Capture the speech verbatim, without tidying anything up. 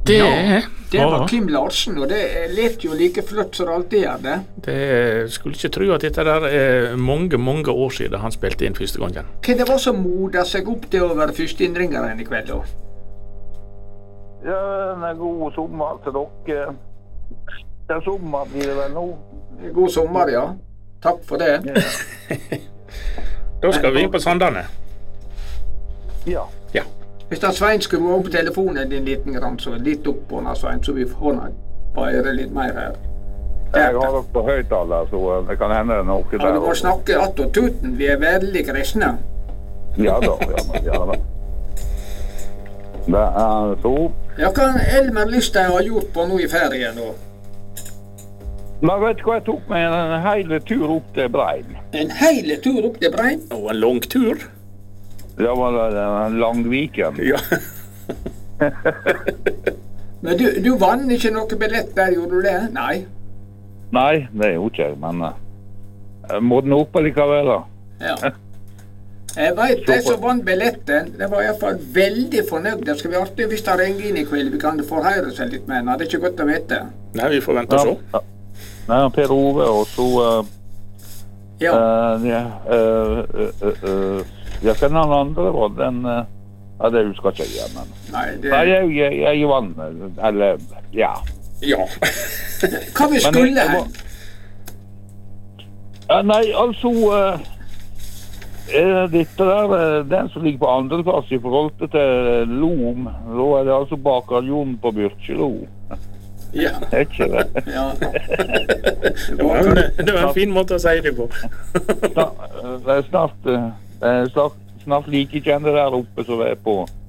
Det, ja, det var ja. Kim Larsen, og det lette jo like flott som det alltid gjør det. Det skulle ikke tro at dette der er mange, mange år siden han spilte inn første gangen. Hva det var som modet seg opp til å være førsteinnringeren i kveld da? Ja, en god sommer til dere. Det er sommer blir det vel nå. God sommer, ja. Takk for det. Ja. Da skal vi inn på Sandane. Ja. Ja. Hvis da Svein skulle gå opp telefonen din liten grann, så litt opp på den, Svein, så vi får bare litt mer her. Jeg har dere på høyttaler, så det kan hende noe der. Ja, du må snakke att og tuten, vi er veldig kristne. Ja da, ja da, ja da. Det er så. Ja, hva Elmer Lystad har gjort på nå i ferien da? Men vet du hva, jeg tok meg en hele tur opp til Breim. En hele tur opp til Breim? Og en lang tur. Det var en lang weekend. Ja. Men du, du vann ikke noe billett der, gjorde du det? Nei. Nei, det gjorde ikke jeg, men jeg må den opp likevel da. Ja. Jeg vet de som vant billetten, det var i hvert fall veldig fornøyd. Det skal bli artig hvis det ringer inn i kveld, vi kan forhøre seg litt med henne. Det er ikke godt å vite. Nei, vi får vente og se. Ja. Nei, Per Ove, og så... Uh, ja. Uh, ja, uh, uh, uh, uh, jeg kan den andre var den... Uh, ja, det husker ikke jeg igjen, men... Nei, det... Nei, jeg, jeg, jeg vant, eller... Ja. Ja. Hva vi skulle her? Ja, nei, altså... Uh, dette der, den som ligger på andre plass i forhold til Lom, da er det altså bakaljon på Byrkjelo. Ja. Det er ikke det. Ja. Det var en, det var en fin måte å si det på. Det er snart, det er snart, snart like kjente der oppe som det er på